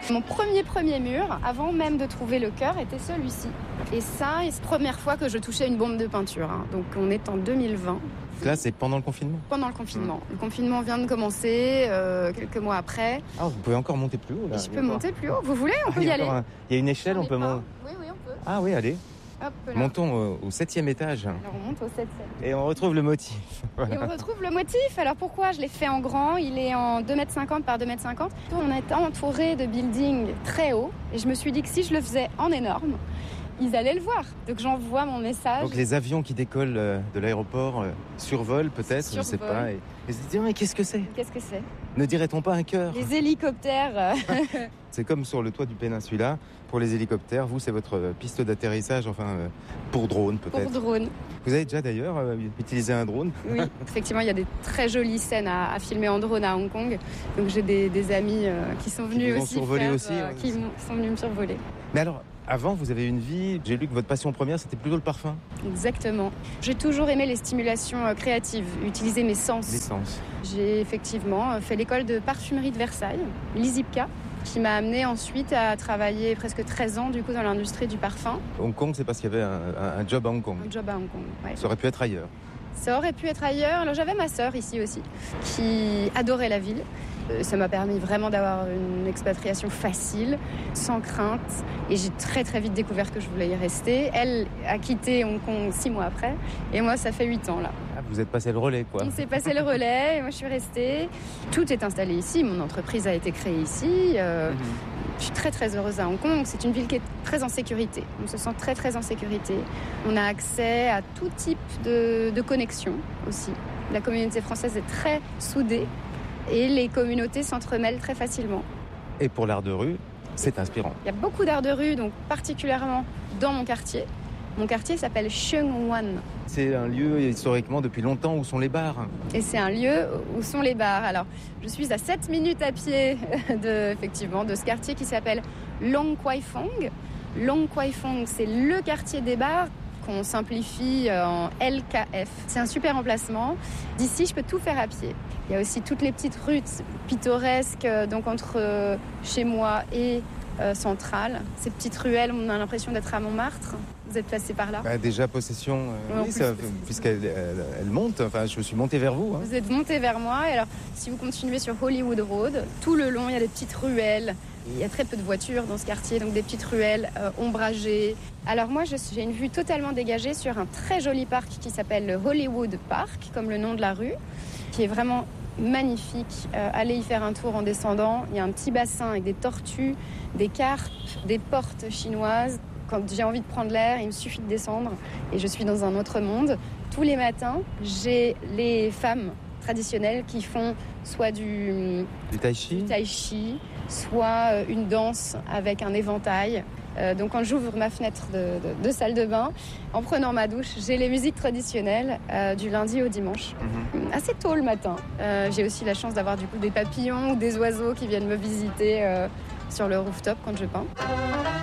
Mon premier mur, avant même de trouver le cœur, était celui-ci. Et ça, c'est la première fois que je touchais une bombe de peinture. Donc on est en 2020. Là, c'est pendant le confinement ? Pendant le confinement. Le confinement vient de commencer, quelques mois après. Ah, vous pouvez encore monter plus haut, là. Je peux monter plus haut. Vous voulez ? On peut y aller. Il y a une échelle, on peut monter. Oui, on peut. Ah oui, allez. Hop, là. Montons au 7e étage. Alors on monte au 7e. Et on retrouve le motif. Voilà. Et on retrouve le motif. Alors pourquoi je l'ai fait en grand ? Il est en 2,50 m par 2,50 m. On est entouré de buildings très hauts. Et je me suis dit que si je le faisais en énorme, ils allaient le voir. Donc j'envoie mon message. Donc les avions qui décollent de l'aéroport survolent peut-être, je ne sais pas. Et se disent, mais qu'est-ce que c'est ? Qu'est-ce que c'est ? Ne dirait-on pas un cœur ? Les hélicoptères. C'est comme sur le toit du Péninsula. Pour les hélicoptères, vous, c'est votre piste d'atterrissage, pour drone peut-être. Pour drone. Vous avez déjà d'ailleurs utilisé un drone ? Oui, effectivement, il y a des très jolies scènes à filmer en drone à Hong Kong. Donc j'ai des amis qui sont venus qui sont venus me survoler. Mais alors, avant, vous avez une vie, j'ai lu que votre passion première, c'était plutôt le parfum. Exactement. J'ai toujours aimé les stimulations créatives, utiliser mes sens. Les sens. J'ai effectivement fait l'école de parfumerie de Versailles, l'ISIPCA, qui m'a amenée ensuite à travailler presque 13 ans du coup dans l'industrie du parfum. Hong Kong, c'est parce qu'il y avait un job à Hong Kong. Un job à Hong Kong, ouais. Ça aurait pu être ailleurs. Ça aurait pu être ailleurs. Alors j'avais ma sœur ici aussi, qui adorait la ville. Ça m'a permis vraiment d'avoir une expatriation facile, sans crainte. Et j'ai très très vite découvert que je voulais y rester. Elle a quitté Hong Kong 6 mois après. Et moi, ça fait 8 ans là. Ah, vous êtes passé le relais, quoi. On s'est passé le relais et moi je suis restée. Tout est installé ici. Mon entreprise a été créée ici. Je suis très très heureuse à Hong Kong. C'est une ville qui est très en sécurité. On se sent très très en sécurité. On a accès à tout type de connexion aussi. La communauté française est très soudée. Et les communautés s'entremêlent très facilement. Et pour l'art de rue, c'est inspirant. Il y a beaucoup d'art de rue, donc particulièrement dans mon quartier. Mon quartier s'appelle Sheung Wan. C'est un lieu historiquement depuis longtemps où sont les bars. Et c'est un lieu où sont les bars. Alors, je suis à 7 minutes à pied de ce quartier qui s'appelle Long Kwai Fong. Long Kwai Fong, c'est le quartier des bars qu'on simplifie en LKF. C'est un super emplacement. D'ici, je peux tout faire à pied. Il y a aussi toutes les petites rues pittoresques, donc entre chez moi et Centrale. Ces petites ruelles, on a l'impression d'être à Montmartre. Vous êtes passé par là ? Déjà possession, oui, puisqu'elle monte. Enfin, je suis monté vers vous. Vous êtes monté vers moi. Et alors, si vous continuez sur Hollywood Road, tout le long, il y a des petites ruelles. Il y a très peu de voitures dans ce quartier, donc des petites ruelles ombragées. Alors moi, j'ai une vue totalement dégagée sur un très joli parc qui s'appelle le Hollywood Park, comme le nom de la rue, qui est vraiment magnifique. Allez y faire un tour en descendant. Il y a un petit bassin avec des tortues, des carpes, des portes chinoises. Quand j'ai envie de prendre l'air, il me suffit de descendre et je suis dans un autre monde. Tous les matins, j'ai les femmes traditionnelles qui font soit du tai chi, soit une danse avec un éventail. Donc quand j'ouvre ma fenêtre de salle de bain, en prenant ma douche, j'ai les musiques traditionnelles du lundi au dimanche. Assez tôt le matin. J'ai aussi la chance d'avoir du coup des papillons ou des oiseaux qui viennent me visiter sur le rooftop quand je peins.